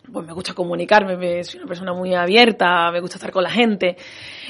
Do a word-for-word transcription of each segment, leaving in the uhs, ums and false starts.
pues me gusta comunicarme, me, soy una persona muy abierta, me gusta estar con la gente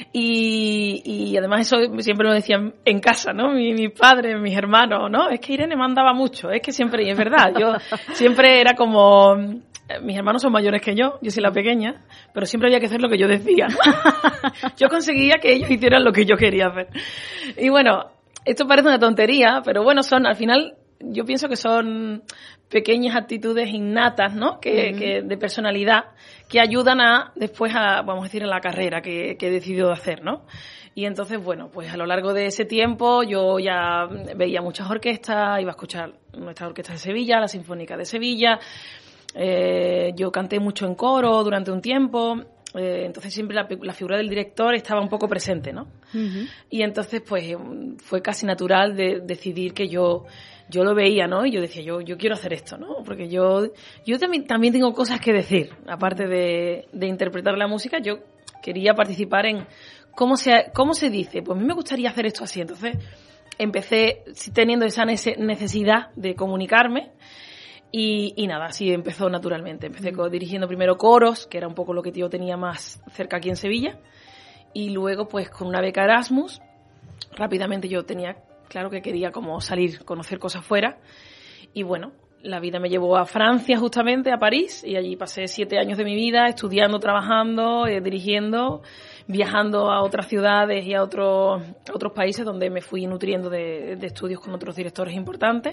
y, y además eso siempre lo decían en casa, ¿no? Mi, mis padres, mis hermanos, ¿no? Es que Irene mandaba mucho, es que siempre, y es verdad, yo siempre era como, mis hermanos son mayores que yo, yo soy la pequeña, pero siempre había que hacer lo que yo decía. Yo conseguía que ellos hicieran lo que yo quería hacer. Y bueno, esto parece una tontería, pero bueno, son, al final, yo pienso que son pequeñas actitudes innatas, ¿no? Que, uh-huh. que de personalidad que ayudan a después a, vamos a decir, en la carrera que, que he decidido hacer, ¿no? Y entonces, bueno, pues a lo largo de ese tiempo yo ya veía muchas orquestas, iba a escuchar nuestra orquesta de Sevilla, la Sinfónica de Sevilla, eh, yo canté mucho en coro durante un tiempo, eh, entonces siempre la, la figura del director estaba un poco presente, ¿no? Uh-huh. Y entonces, pues, fue casi natural de decidir que yo yo lo veía, ¿no? Y yo decía, yo yo quiero hacer esto, ¿no? Porque yo yo también también tengo cosas que decir, aparte de, de interpretar la música, yo quería participar en cómo se cómo se dice, pues a mí me gustaría hacer esto así. Entonces, empecé teniendo esa necesidad de comunicarme y, y nada, así empezó naturalmente. Empecé mm. dirigiendo primero coros, que era un poco lo que yo tenía más cerca aquí en Sevilla, y luego pues con una beca Erasmus, rápidamente yo tenía claro que quería como salir, conocer cosas fuera. Y bueno, la vida me llevó a Francia justamente, a París, y allí pasé siete años de mi vida estudiando, trabajando, eh, dirigiendo, viajando a otras ciudades y a otros, a otros países donde me fui nutriendo de, de estudios con otros directores importantes.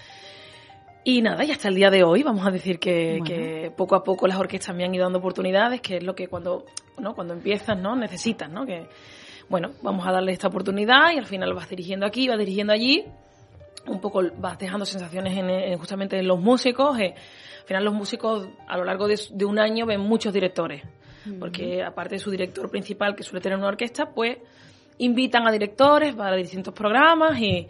Y nada, y hasta el día de hoy vamos a decir que, bueno. que poco a poco las orquestas me han ido dando oportunidades, que es lo que cuando, ¿no? cuando empiezas, ¿no? necesitas, ¿no? Que, bueno, vamos a darle esta oportunidad y al final vas dirigiendo aquí, vas dirigiendo allí, un poco vas dejando sensaciones en, en justamente en los músicos. Eh, al final los músicos a lo largo de, de un año ven muchos directores, uh-huh. porque aparte de su director principal que suele tener una orquesta, pues invitan a directores para distintos programas y,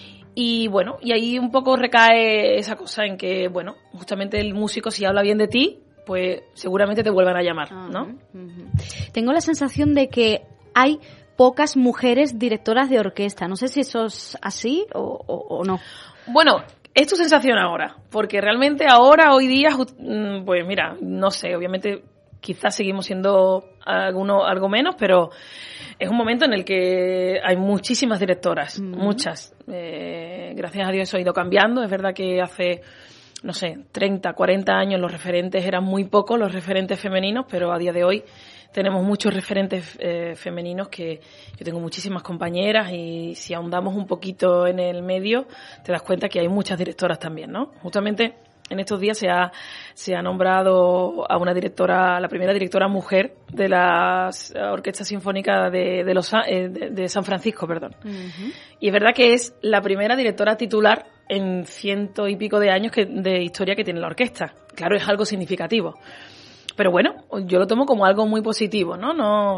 y bueno, y ahí un poco recae esa cosa en que, bueno, justamente el músico si habla bien de ti, pues seguramente te vuelvan a llamar, uh-huh. ¿no? Uh-huh. Tengo la sensación de que hay pocas mujeres directoras de orquesta. No sé si eso es así o, o, o no. Bueno, es tu sensación ahora, porque realmente ahora, hoy día, pues mira, no sé, obviamente quizás seguimos siendo alguno, algo menos, pero es un momento en el que hay muchísimas directoras, mm. muchas. Eh, gracias a Dios eso ha ido cambiando. Es verdad que hace, no sé, treinta, cuarenta años los referentes eran muy pocos, los referentes femeninos, pero a día de hoy tenemos muchos referentes eh, femeninos que yo tengo muchísimas compañeras y si ahondamos un poquito en el medio te das cuenta que hay muchas directoras también, ¿no? Justamente en estos días se ha se ha nombrado a una directora, la primera directora mujer de la Orquesta Sinfónica de, de, los, de, de San Francisco, perdón. Uh-huh. Y es verdad que es la primera directora titular en ciento y pico de años que, de historia que tiene la orquesta. Claro, es algo significativo. Pero bueno, yo lo tomo como algo muy positivo, ¿no? No,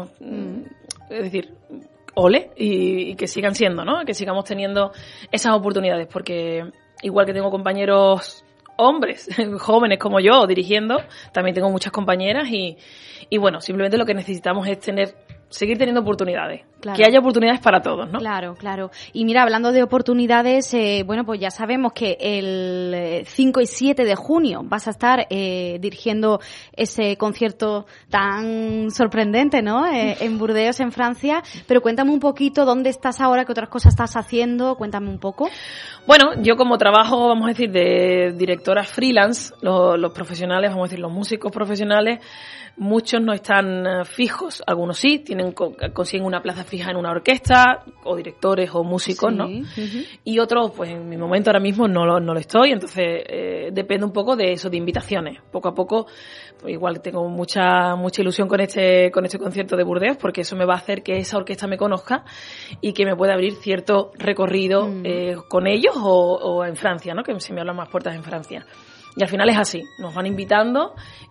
es decir, ole, y, y que sigan siendo, ¿no? Que sigamos teniendo esas oportunidades, porque igual que tengo compañeros hombres, jóvenes como yo, dirigiendo, también tengo muchas compañeras y, y bueno, simplemente lo que necesitamos es tener, seguir teniendo oportunidades. Claro. Que haya oportunidades para todos, ¿no? Claro, claro. Y mira, hablando de oportunidades, eh, bueno, pues ya sabemos que el cinco y siete de junio vas a estar eh, dirigiendo ese concierto tan sorprendente, ¿no? Eh, en Burdeos, en Francia. Pero cuéntame un poquito dónde estás ahora, qué otras cosas estás haciendo, cuéntame un poco. Bueno, yo como trabajo, vamos a decir, de directora freelance, los, los profesionales, vamos a decir, los músicos profesionales, muchos no están fijos, algunos sí, tienen consiguen una plaza fija en una orquesta, o directores o músicos, sí, ¿no? Uh-huh. Y otros, pues en mi momento ahora mismo no lo, no lo estoy, entonces eh, depende un poco de eso, de invitaciones. Poco a poco, pues igual tengo mucha mucha ilusión con este con este concierto de Burdeos, porque eso me va a hacer que esa orquesta me conozca y que me pueda abrir cierto recorrido mm. eh, con ellos o, o en Francia, ¿no? Que se me abran más puertas en Francia. Y al final es así, nos van invitando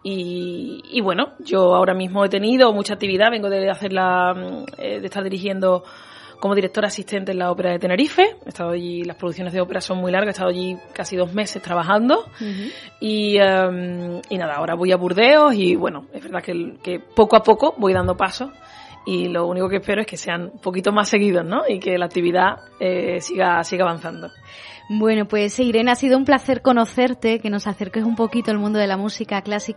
y, y bueno, yo ahora mismo he tenido mucha actividad, vengo de hacerla, eh, de estar dirigiendo como directora asistente en la Ópera de Tenerife. He estado allí, las producciones de ópera son muy largas, he estado allí casi dos meses trabajando uh-huh. y, um, y nada, ahora voy a Burdeos y bueno, es verdad que, que poco a poco voy dando pasos y lo único que espero es que sean un poquito más seguidos, ¿no? Y que la actividad eh, siga, siga avanzando. Bueno, pues Irene, ha sido un placer conocerte, que nos acerques un poquito al mundo de la música clásica.